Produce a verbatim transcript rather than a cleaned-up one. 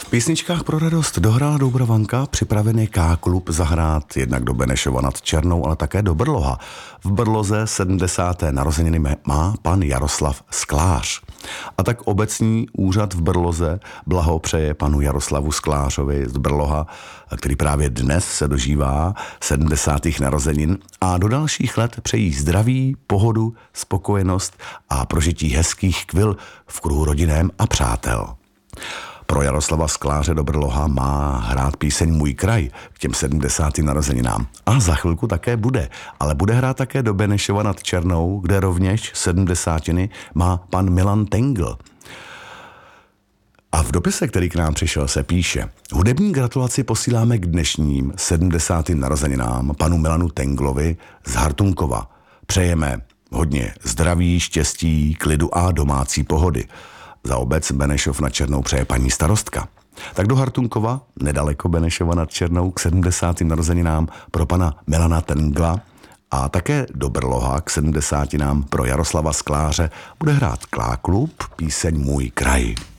V písničkách pro radost dohrála Doubravánka, připravený K-klub zahrát jednak do Benešova nad Černou, ale také do Brloha. V Brloze sedmdesáté narozeniny má pan Jaroslav Sklář. A tak obecní úřad v Brloze blahopřeje panu Jaroslavu Sklářovi z Brloha, který právě dnes se dožívá sedmdesátých narozenin, a do dalších let přejí zdraví, pohodu, spokojenost a prožití hezkých chvil v kruhu rodinném a přátel. Pro Jaroslava Skláře do Brloha má hrát píseň Můj kraj k těm sedmdesátým narozeninám. A za chvilku také bude, ale bude hrát také do Benešova nad Černou, kde rovněž sedmdesátiny má pan Milan Tengl. A v dopise, který k nám přišel, se píše: hudební gratulaci posíláme k dnešním sedmdesátým narozeninám panu Milanu Tenglovi z Hartunkova. Přejeme hodně zdraví, štěstí, klidu a domácí pohody. Za obec Benešov nad Černou přeje paní starostka. Tak do Hartunkova, nedaleko Benešova nad Černou, k sedmdesátým narozeninám pro pana Milana Tengla a také do Brloha k sedmdesátinám pro Jaroslava Skláře bude hrát K-klub píseň Můj kraj.